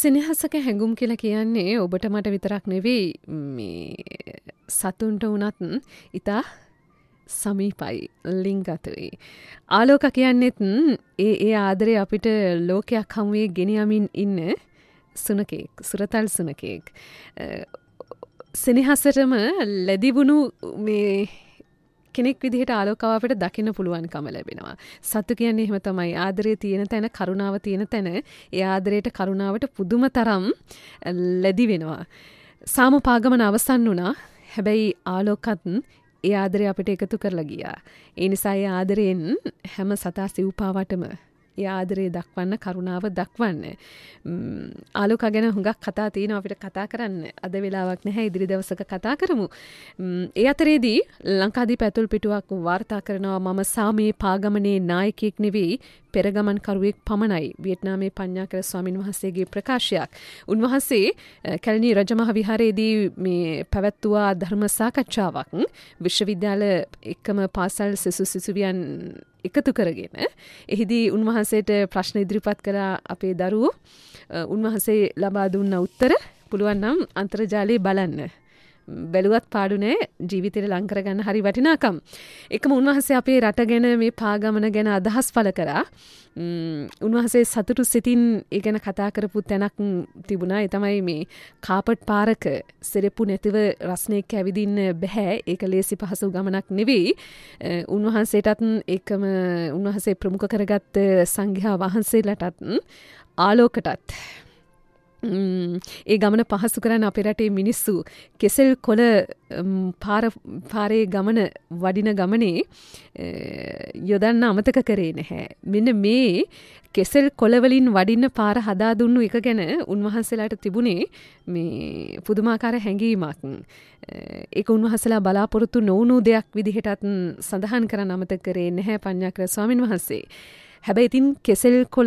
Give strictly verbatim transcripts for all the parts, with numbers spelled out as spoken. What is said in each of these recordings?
සෙනෙහසක හැඟුම් කියලා කියන්නේ ඔබට මට විතරක් නෙවෙයි මේ සතුන්ට වුණත් ඉතා සමීපයි ලිංගතුයි. ආලෝක කියන්නෙත් ඒ ඒ ආදරේ අපිට ලෝකයක් හමුවේ ගෙනියමින් ඉන්න සුනකෙක්, සුරතල් සුනකෙක්. සෙනෙහසටම ලැබිවුණු මේ කෙනෙක් විදිහට ආලෝකාව අපිට දකින්න පුළුවන්කම ලැබෙනවා. සතු කියන්නේ එහෙම තමයි. ආදරේ තියෙන තැන, කරුණාව තියෙන තැන, ඒ ආදරයට කරුණාවට පුදුම තරම් ලැබි වෙනවා. සාමපාගමන අවසන් වුණා. හැබැයි ආලෝකත් ඒ ආදරේ අපිට එකතු කරලා ගියා. ඒ නිසා ඒ ආදරයෙන් හැම සතා සිව්පාවටම ඒ ආදරේ දක්වන්න, කරුණාව දක්වන්න. ආලෝක ගැන හුඟක් කතා තියෙනවා අපිට කතා කරන්න. අද වෙලාවක් නැහැ, ඉදිරි දවසක කතා කරමු. ඒ අතරේදී ලංකාදීප ඇතුල් පිටුවක් වාර්තා කරනවා මම සාමයේ පාගමනේ නායකයෙක් නෙවෙයි පෙරගමන් කරුවෙක් පමණයි. වියට්නාමේ පඤ්ඤාකර ස්වාමින් වහන්සේගේ ප්‍රකාශයක්. උන්වහන්සේ කැලණි රජමහ විහාරයේදී මේ පැවැත්වුවා ධර්ම සාකච්ඡාවක් විශ්වවිද්‍යාල එක්කම පාසල් සිසු සිසුවියන් එකතු කරගෙන. එහිදී උන්වහන්සේට ප්‍රශ්න ඉදිරිපත් කරා අපේ දරුවෝ. උන්වහන්සේ ලබා දුන්න උත්තර පුළුවන් නම් අන්තර්ජාලයේ බලන්න. බැලුවත් පාඩු නෑ, ජීවිතේට ලං කරගන්න හරි වටිනාකම්. එකම උන්වහන්සේ අපේ රට ගැන මේ පාගමන ගැන අදහස් පළ කරා. උන්වහන්සේ සතුටු සිතින් ඒ ගැන කතා කරපු තැනක් තිබුණා. ඒ තමයි මේ කාපට් පාරක සෙරෙප්පු නැතිව රස්නෙක් ඇවිදින්න බෑ. ඒක ලේසි පහසු ගමනක් නෙවෙයි. උන්වහන්සේටත් ඒකම උන්වහන්සේ ප්‍රමුඛ කරගත්ත සංඝයා වහන්සේලාටත් ආලෝකටත් ඒ ගමන පහසු කරන්න අපේ රටේ මිනිස්සු කෙසෙල් කොළ පාර පාරේ ගමන වඩින ගමනේ යොදන්න අමතක කරේ නැහැ. මෙන්න මේ කෙසෙල් කොළ වලින් වඩින්න පාර හදා දුන්නු එක ගැන උන්වහන්සේලාට තිබුණේ මේ පුදුමාකාර හැඟීමක්. ඒක උන්වහන්සේලා බලාපොරොත්තු නොවුණු දෙයක් විදිහටත් සඳහන් කරන්න අමතක කරේ නැහැ පඤ්ඤාකර ස්වාමින් වහන්සේ. හැබැයි ඉතින් කෙසෙල් කොළ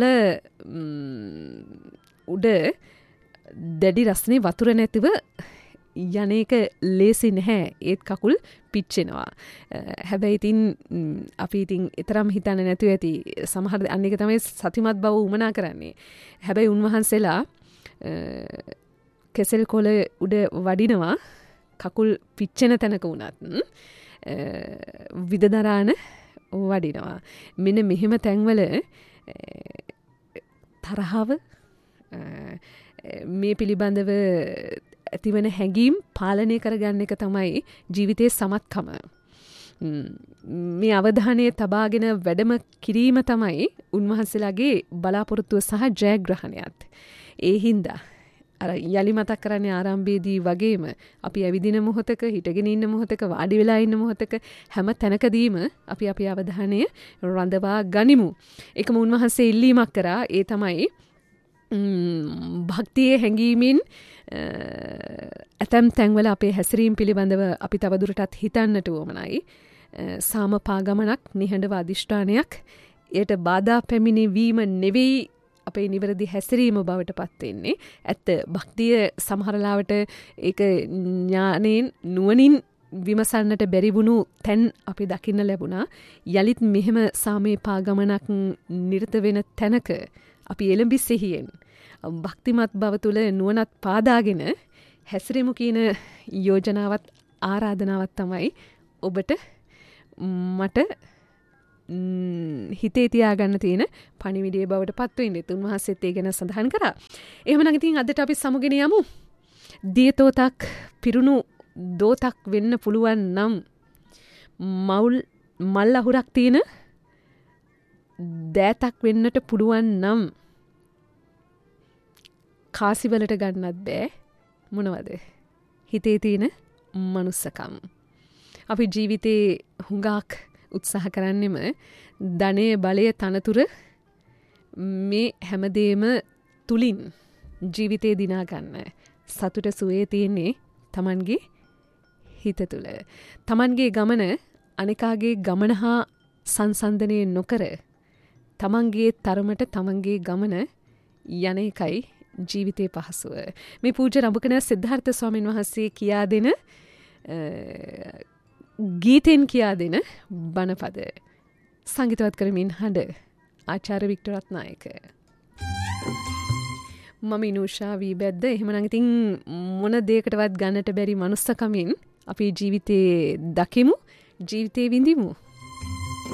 උඩ දැඩි රස්නේ වතුර නැතිව යන්නේක ලේසි නැහැ. ඒත් කකුල් පිච්චෙනවා. හැබැයි ඉතින් අපි ඉතින් ඊතරම් හිතන්නේ නැතුව ඇති. සමහර අන්නේක තමයි සතිමත් බව උමනා කරන්නේ. හැබැයි උන්වහන්සේලා කෙසෙල් කොළ උඩ වඩිනවා කකුල් පිච්චෙන තැනක වුණත් විදදරාන වඩිනවා. මෙන්න මෙහෙම තැන්වල තරහව මේ පිළිබඳව ඇතිවන හැඟීම් පාලනය කරගන්න එක තමයි ජීවිතයේ සමත්කම. මේ අවධානය තබාගෙන වැඩම කිරීම තමයි උන්වහන්සේලාගේ බලාපොරොත්තුව සහ ජයග්‍රහණයත්. ඒ හින්දා අර යලි මතක් කරන්නේ ආරම්භයේදී වගේම අපි ඇවිදින මොහොතක, හිටගෙන ඉන්න මොහොතක, වාඩි වෙලා ඉන්න මොහොතක හැම තැනකදීම අපි අපේ අවධානය රඳවා ගනිමු. ඒකම උන්වහන්සේ ඉල්ලීමක් කරා. ඒ තමයි භක්තියේ හැඟීමින් ඇතැම් තැන්වල අපේ හැසිරීම් පිළිබඳව අපි තවදුරටත් හිතන්නට ඕමනයි. සාමපාගමනක්, නිහඬව අධිෂ්ඨානයක්, එයට බාධා පැමිණීම නෙවෙයි අපේ නිවැරදි හැසිරීම බවට පත් වෙන්නේ. ඇත්ත භක්තිය සමහරලාවට ඒක ඥානෙන් නුවණින් විමසන්නට බැරි වුණු තැන් අපි දකින්න ලැබුණා. යලිත් මෙහෙම සාමේ පාගමනක් නිරත වෙන තැනක අපි එළඹි සිහියෙන් භක්තිමත් බව තුළ නුවණත් පාදාගෙන හැසිරෙමු කියන යෝජනාවත් ආරාධනාවක් තමයි ඔබට මට හිතේ තියාගන්න තියෙන පණිවිඩය බවට පත් වෙන්නේ. උන්වහන්සේත් ඒ ගැන සඳහන් කරා. එහෙමනම් ඉතින් අදට අපි සමුගෙන යමු. දියතෝතක් පිරුණු දෝතක් වෙන්න පුළුවන් නම් මවුල් මල් අහුරක් තියෙන දෑතක් වෙන්නට පුළුවන් නම් කාසිවලට ගන්නත් බෑ. මොනවද? හිතේ තියෙන මනුස්සකම්. අපි ජීවිතේ හුඟක් උත්සාහ කරන්නෙම ධනය, බලය, තනතුර මේ හැමදේම තුලින් ජීවිතේ දිනා ගන්න. සතුට සුවේ තියෙන්නේ Tamanගේ හිත තුල. Tamanගේ ගමන අනිකාගේ ගමන හා සංසන්දනය නොකර තමන්ගේ තරමට තමන්ගේ ගමන යන එකයි ජීවිතේ පහසුව. මේ පූජ්‍ය රඹකන සිද්ධාර්ථ ස්වාමීන් වහන්සේ කියා දෙන ගීතෙන් කියා දෙන බණපද සංගීතවත් කරමින් හඬ ආචාර්ය වික්ටර් රත්නායක. මම ඉනුෂා වී බැද්ද එහෙමනම් ඉතින් මොන දෙයකටවත් ගන්නට බැරි මනුස්සකමින් අපේ ජීවිතේ දකිමු ජීවිතේ විඳිමු